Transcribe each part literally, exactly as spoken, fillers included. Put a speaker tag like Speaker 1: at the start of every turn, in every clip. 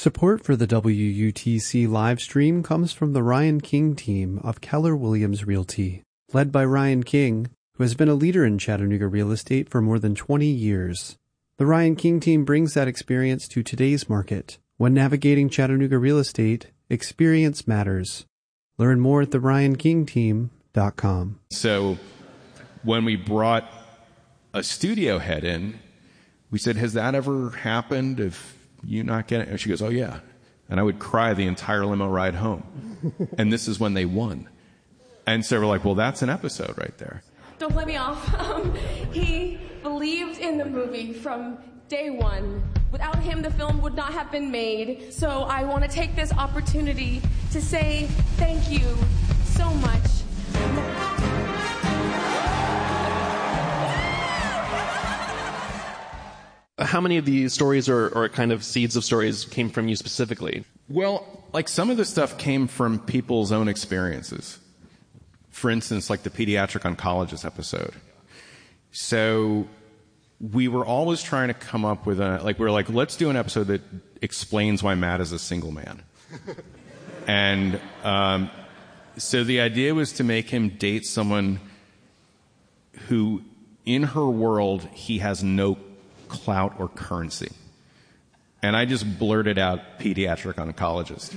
Speaker 1: Support for the W U T C live stream comes from the Ryan King team of Keller Williams Realty. Led by Ryan King, who has been a leader in Chattanooga real estate for more than twenty years. The Ryan King team brings that experience to today's market. When navigating Chattanooga real estate, experience matters. Learn more at the ryan king team dot com.
Speaker 2: So when we brought a studio head in, we said, has that ever happened if you not get it? And she goes, oh yeah. And I would cry the entire limo ride home. And this is when they won. And so we're like, well, that's an episode right there.
Speaker 3: Don't play me off. Um, he believed in the movie from day one. Without him, the film would not have been made. So I want to take this opportunity to say thank you so much.
Speaker 4: How many of these stories or, or kind of seeds of stories came from you specifically?
Speaker 2: Well, like some of the stuff came from people's own experiences. For instance, like the pediatric oncologist episode. So we were always trying to come up with a, like, we were like, let's do an episode that explains why Matt is a single man. And um, so the idea was to make him date someone who, in her world, he has no clout or currency. And I just blurted out pediatric oncologist.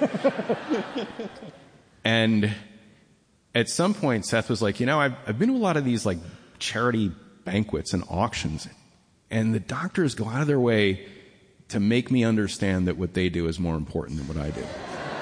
Speaker 2: And at some point, Seth was like, you know, I've, I've been to a lot of these like charity banquets and auctions, and the doctors go out of their way to make me understand that what they do is more important than what I do.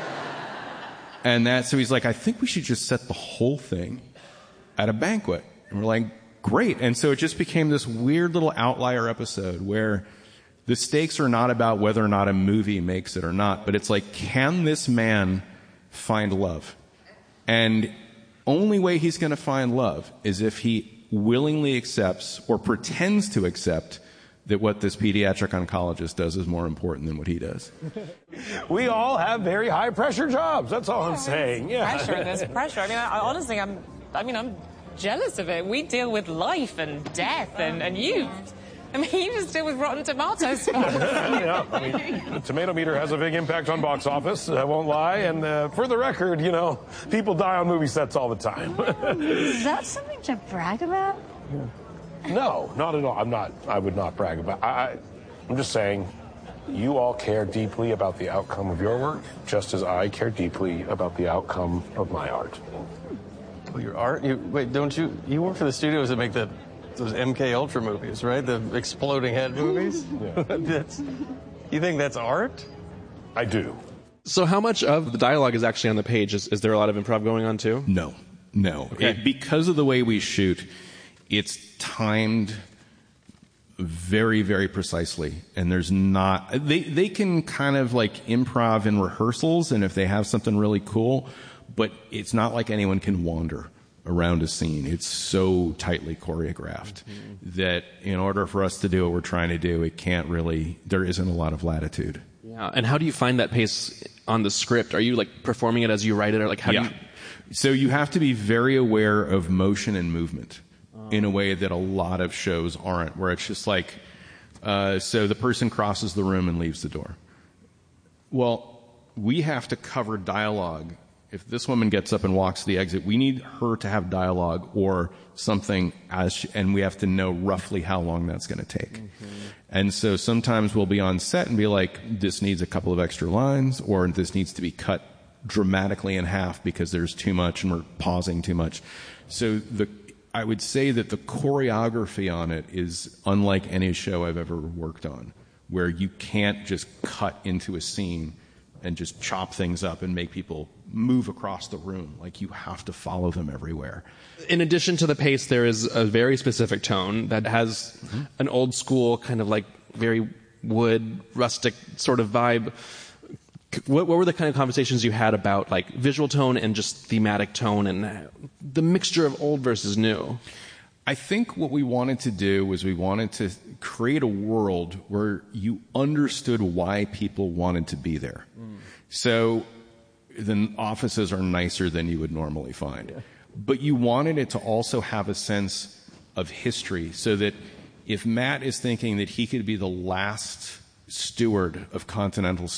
Speaker 2: And that, so he's like, I think we should just set the whole thing at a banquet. And we're like, great. And so it just became this weird little outlier episode where the stakes are not about whether or not a movie makes it or not, but it's like, can this man find love? And only way he's going to find love is if he willingly accepts or pretends to accept that what this pediatric oncologist does is more important than what he does.
Speaker 5: We all have very high pressure jobs. That's all I'm saying. Yeah.
Speaker 6: Pressure, there's pressure. I mean, I, honestly, I'm, I mean, I'm jealous of it. We deal with life and death and, and you. I mean, you just deal with Rotten Tomatoes.
Speaker 5: Yeah, I mean, the tomato meter has a big impact on box office, I won't lie. And uh, for the record, you know, people die on movie sets all the time.
Speaker 7: Is that something to brag about?
Speaker 5: Yeah. No, not at all. I'm not, I would not brag about I, I, I'm just saying, you all care deeply about the outcome of your work, just as I care deeply about the outcome of my art.
Speaker 8: Oh, your art? You, wait, don't you, you work for the studios that make the those M K Ultra movies, right? The exploding head movies?
Speaker 5: Yeah.
Speaker 8: That's, you think that's art?
Speaker 5: I do.
Speaker 4: So how much of the dialogue is actually on the page? Is, is there a lot of improv going on too?
Speaker 2: No, no.
Speaker 4: Okay.
Speaker 2: It, because of the way we shoot, it's timed very, very precisely. And there's not, they, they can kind of like improv in rehearsals and if they have something really cool, but it's not like anyone can wander around a scene. It's so tightly choreographed mm-hmm. that in order for us to do what we're trying to do, it can't really, there isn't a lot of latitude.
Speaker 4: Yeah. And how do you find that pace on the script? Are you like performing it as you write it, or like how
Speaker 2: yeah.
Speaker 4: do you?
Speaker 2: So you have to be very aware of motion and movement oh. in a way that a lot of shows aren't, where it's just like, uh, so the person crosses the room and leaves the door. Well, we have to cover dialogue. If this woman gets up and walks to the exit, we need her to have dialogue or something, as she, and we have to know roughly how long that's going to take. Mm-hmm. And so sometimes we'll be on set and be like, this needs a couple of extra lines, or this needs to be cut dramatically in half because there's too much and we're pausing too much. So the, I would say that the choreography on it is unlike any show I've ever worked on, where you can't just cut into a scene and just chop things up and make people move across the room. Like, you have to follow them everywhere.
Speaker 4: In addition to the pace, there is a very specific tone that has mm-hmm. an old school kind of like very wood, rustic sort of vibe. What, what were the kind of conversations you had about like visual tone and just thematic tone and the mixture of old versus new?
Speaker 2: I think what we wanted to do was we wanted to create a world where you understood why people wanted to be there. Mm. So the offices are nicer than you would normally find. Yeah. But you wanted it to also have a sense of history, so that if Matt is thinking that he could be the last steward of Continental